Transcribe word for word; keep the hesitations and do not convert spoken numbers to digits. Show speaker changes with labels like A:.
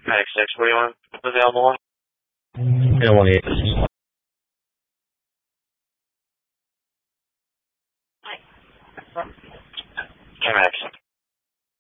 A: Medic six, what do you want available?
B: I one eight.
A: Okay, Medic six.